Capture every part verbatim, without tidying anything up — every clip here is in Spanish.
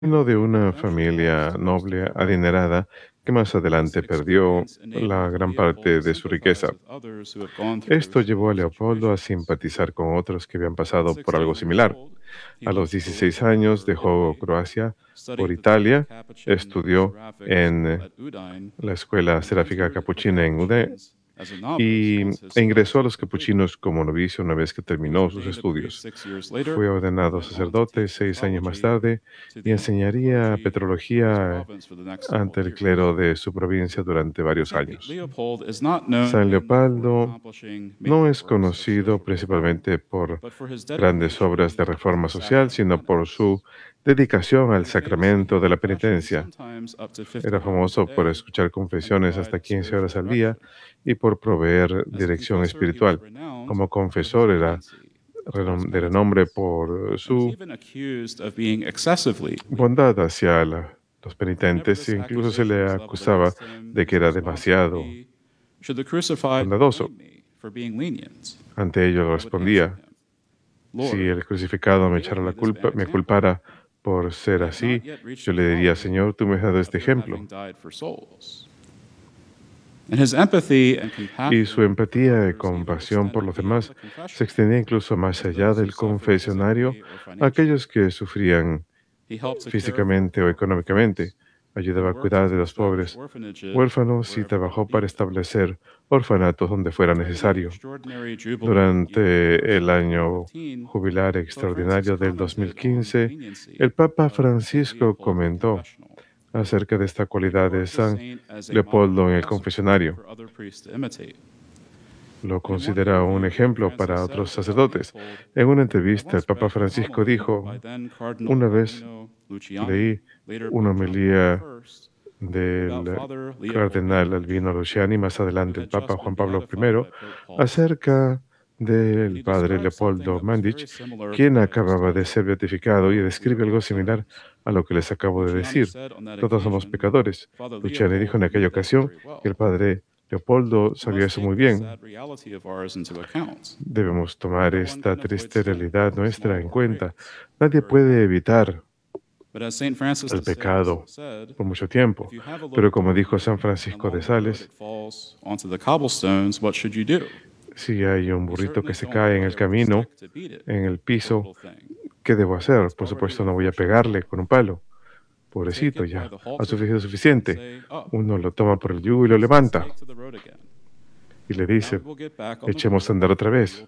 Vino de una familia noble adinerada que más adelante perdió la gran parte de su riqueza. Esto llevó a Leopoldo a simpatizar con otros que habían pasado por algo similar. A los dieciséis años dejó Croacia por Italia, estudió en eh, la escuela seráfica capuchina en Udine y e ingresó a los capuchinos como novicio una vez que terminó sus estudios. Fue ordenado sacerdote seis años más tarde y enseñaría petrología ante el clero de su provincia durante varios años. San Leopoldo no es conocido principalmente por grandes obras de reforma social, sino por su dedicación al sacramento de la penitencia. Era famoso por escuchar confesiones hasta quince horas al día y por proveer dirección espiritual. Como confesor era renom- de renombre por su bondad hacia la- los penitentes e incluso se le acusaba de que era demasiado bondadoso. Ante ello respondía, si el crucificado me echara la culpa, me culpara por ser así, yo le diría, Señor, tú me has dado este ejemplo. Y su empatía y compasión por los demás se extendía incluso más allá del confesionario a aquellos que sufrían físicamente o económicamente. Ayudaba a cuidar de los pobres, huérfanos y trabajó para establecer orfanatos donde fuera necesario. Durante el año jubilar extraordinario del dos mil quince, el Papa Francisco comentó acerca de esta cualidad de San Leopoldo en el confesionario. Lo considera un ejemplo para otros sacerdotes. En una entrevista, el Papa Francisco dijo, una vez leí una homilía del cardenal Albino Luciani, más adelante el Papa Juan Pablo primero, acerca del padre Leopoldo Mandic, quien acababa de ser beatificado y describe algo similar a lo que les acabo de decir. Todos somos pecadores. Luciani dijo en aquella ocasión que el padre Leopoldo sabía eso muy bien. Debemos tomar esta triste realidad nuestra en cuenta. Nadie puede evitar el pecado por mucho tiempo. Pero como dijo San Francisco de Sales, si hay un burrito que se cae en el camino, en el piso, ¿qué debo hacer? Por supuesto, no voy a pegarle con un palo. Pobrecito, ya ha sufrido suficiente. Uno lo toma por el yugo y lo levanta y le dice, echemos a andar otra vez.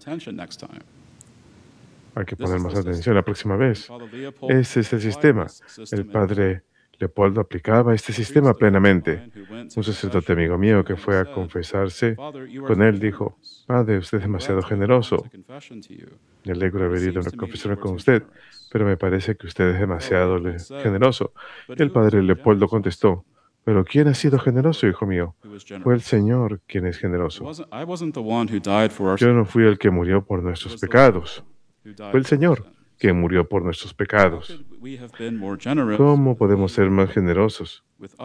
Hay que poner más atención la próxima vez. Ese es el sistema. El padre Leopoldo aplicaba este sistema plenamente. Un sacerdote amigo mío que fue a confesarse con él dijo, Padre, usted es demasiado generoso. Me alegro de haber ido a una confesión con usted, pero me parece que usted es demasiado le- generoso. Y el padre Leopoldo contestó, pero ¿quién ha sido generoso, hijo mío? Fue el Señor quien es generoso. Yo no fui el que murió por nuestros pecados. Fue el Señor quien murió por nuestros pecados. ¿Cómo podemos ser más generosos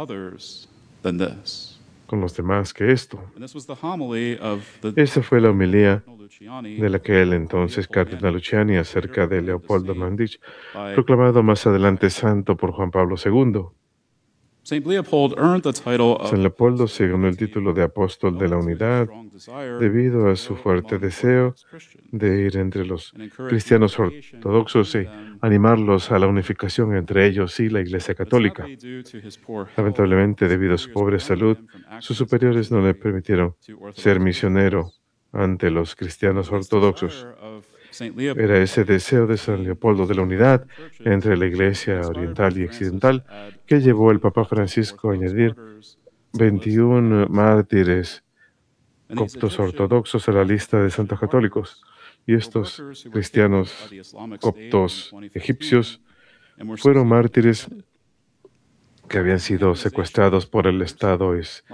con los demás que esto? Esa fue la homilía del aquel entonces cardenal Luciani acerca de Leopoldo Mandic, proclamado más adelante santo por Juan Pablo segundo. San Leopoldo se ganó el título de apóstol de la unidad debido a su fuerte deseo de ir entre los cristianos ortodoxos y animarlos a la unificación entre ellos y la Iglesia Católica. Lamentablemente, debido a su pobre salud, sus superiores no le permitieron ser misionero ante los cristianos ortodoxos. Era ese deseo de San Leopoldo de la unidad entre la Iglesia oriental y occidental que llevó al Papa Francisco a añadir veintiún mártires coptos ortodoxos a la lista de santos católicos. Y estos cristianos coptos egipcios fueron mártires que habían sido secuestrados por el Estado is-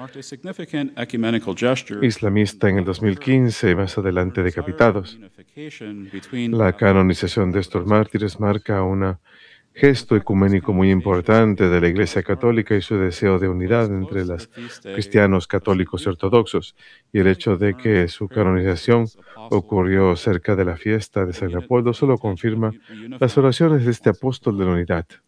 islamista en el dos mil quince y más adelante decapitados. La canonización de estos mártires marca un gesto ecuménico muy importante de la Iglesia Católica y su deseo de unidad entre los cristianos católicos y ortodoxos, y el hecho de que su canonización ocurrió cerca de la fiesta de San Leopoldo solo confirma las oraciones de este apóstol de la unidad.